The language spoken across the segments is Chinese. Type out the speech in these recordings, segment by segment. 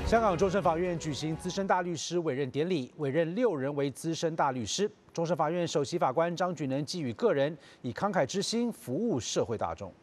香港终审法院举行资深大律师委任典礼，委任6人为资深大律师。终审法院首席法官张举能寄予个人以慷慨之心服务社会大众。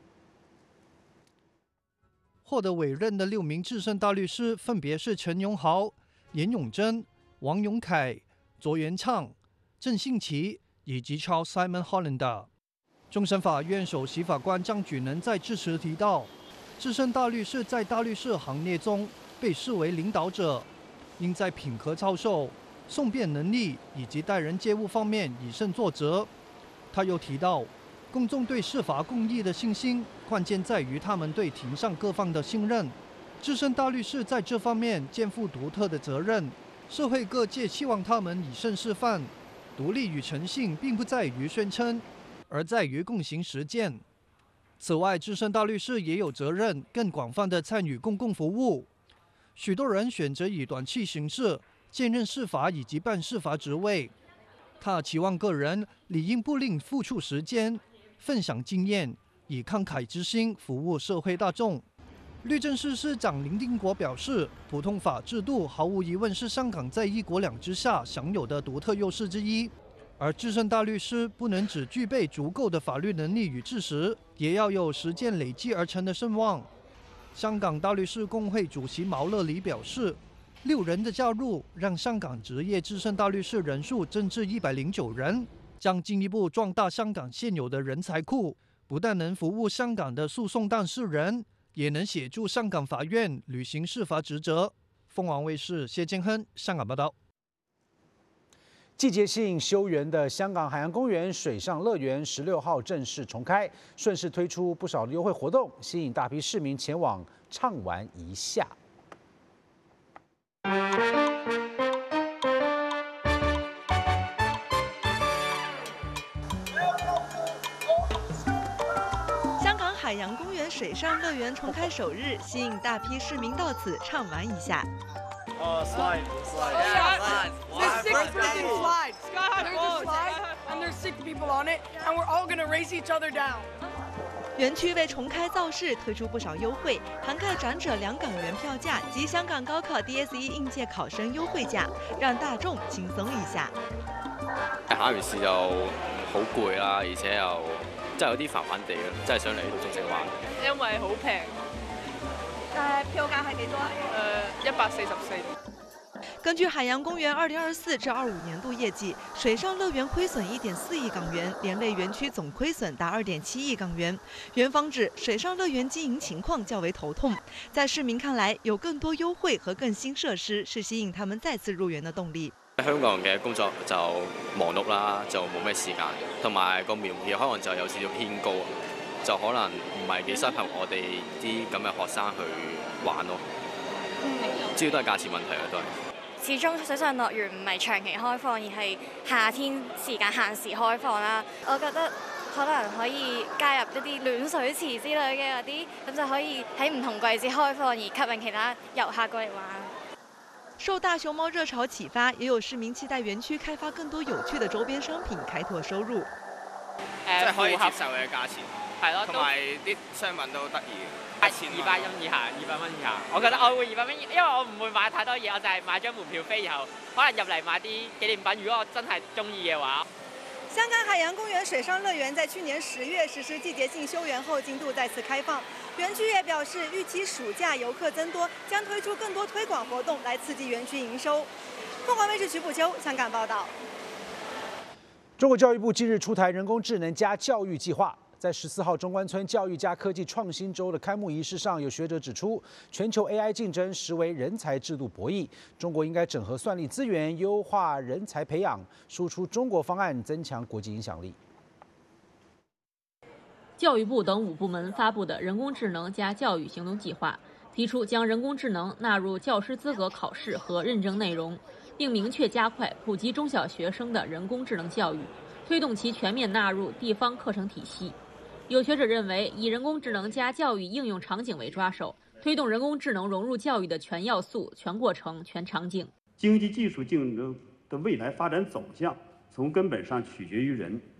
获得委任的6名资深大律师分别是陈永豪、严永珍、王永凯、卓元畅、郑信琪以及 Charles Simon Hollander。终审法院首席法官张举能在致辞提到，资深大律师在大律师行列中被视为领导者，应在品格操守、讼辩能力以及待人接物方面以身作则。他又提到，公众对司法公义的信心，关键在于他们对庭上各方的信任。资深大律师在这方面肩负独特的责任，社会各界希望他们以身示范。独立与诚信并不在于宣称，而在于共行实践。此外，资深大律师也有责任更广泛地参与公共服务。许多人选择以短期形式兼任司法以及办事法职位。他期望个人理应不吝付出时间，分享经验，以慷慨之心服务社会大众。律政司司长林定国表示，普通法制度毫无疑问是香港在一国两制下享有的独特优势之一。而资深大律师不能只具备足够的法律能力与知识，也要有实践累积而成的声望。香港大律师公会主席毛乐礼表示，6人的加入让香港职业资深大律师人数增至109人，将进一步壮大香港现有的人才库，不但能服务香港的诉讼当事人，也能协助香港法院履行司法职责。凤凰卫视谢建亨香港报道。 季节性休园的香港海洋公园水上乐园16号正式重开，顺势推出不少的优惠活动，吸引大批市民前往畅玩一下。 香港海洋公园水上乐园重开首日，吸引大批市民到此畅玩一下。 Slide. There's 6-person slide. There's a slide, and there's 6 people on it, and we're all gonna race each other down. 园区为重开造势，推出不少优惠，涵盖长者2港元票价及香港高考 DSE 應屆考生優惠價，讓大眾輕鬆一下。 考完試就好攰啦，而且又真係有啲煩煩地咯，真係想嚟呢度盡情玩。 因為好平。 票價係幾多啊 ？144。 根据海洋公园2024至25年度业绩，水上乐园亏损1.4亿港元，连累园区总亏损达2.7亿港元。园方指，水上乐园经营情况较为头痛，在市民看來，有更多優惠和更新設施是吸引他們再次入園的動力。 香港人嘅工作就忙碌啦，就冇咩時間，同埋個門票可能就有少少偏高，就可能唔係幾適合我哋啲咁嘅學生去玩咯。主要都係價錢問題啦，都係。 始終水上樂園唔係長期開放，而係夏天時間限時開放啦。我覺得可能可以加入一啲暖水池之類嘅嗰啲，咁就可以喺唔同季節開放，而吸引其他遊客過嚟玩。 受大熊貓熱潮啟發，也有市民期待園區開發更多有趣的周邊商品，開拓收入。 即係可以接受嘅價錢，係咯，同埋啲商品都得意。 200蚊以下，200蚊以下。我覺得我會200蚊，因為我唔會買太多嘢，我就係買張門票飛，然後可能入嚟買啲紀念品。如果我真係中意嘅話。 香港海洋公園水上樂園在去年10月實施季節性休園後，進度再次開放。園區也表示，預期暑假遊客增多，將推出更多推廣活動來刺激園區營收。鳳凰衛視徐步秋香港報道。 中國教育部近日出台人工智能加教育計劃。在14號中關村教育加科技創新週的開幕儀式上，有學者指出，全球 AI 競爭實為人才制度博弈，中國應該整合算力資源，優化人才培養，輸出中國方案，增強國際影響力。 教育部等5部門發布的人工智能加教育行動計劃，提出將人工智能納入教師資格考試和認證內容，並明確加快普及中小學生的人工智能教育，推動其全面納入地方課程體系。有學者認為，以人工智能加教育應用場景為抓手，推動人工智能融入教育的全要素、全過程、全場景。 經濟技術競爭的未來發展走向，從根本上取決於人。